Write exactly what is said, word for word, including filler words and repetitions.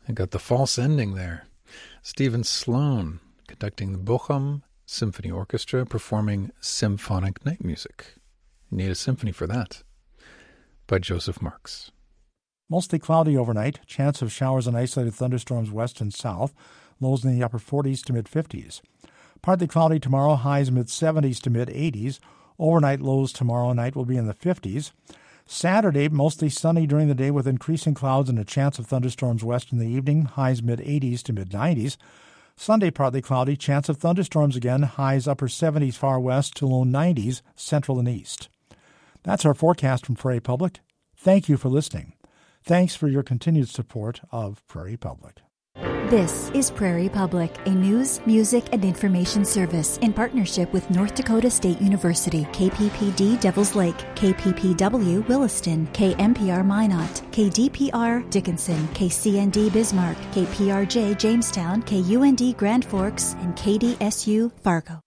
I got the false ending there. Stephen Sloan conducting the Bochum Symphony Orchestra performing symphonic night music. You need a symphony for that. By Joseph Marks. Mostly cloudy overnight. Chance of showers and isolated thunderstorms west and south. Lows in the upper forties to mid-fifties. Partly cloudy tomorrow. Highs mid-seventies to mid-eighties. Overnight lows tomorrow night will be in the fifties. Saturday, mostly sunny during the day with increasing clouds and a chance of thunderstorms west in the evening. Highs mid-eighties to mid-nineties. Sunday, partly cloudy. Chance of thunderstorms again. Highs upper seventies far west to low nineties central and east. That's our forecast from Prairie Public. Thank you for listening. Thanks for your continued support of Prairie Public. This is Prairie Public, a news, music, and information service in partnership with North Dakota State University, K P P D Devils Lake, K P P W Williston, K M P R Minot, K D P R Dickinson, K C N D Bismarck, K P R J Jamestown, K U N D Grand Forks, and K D S U Fargo.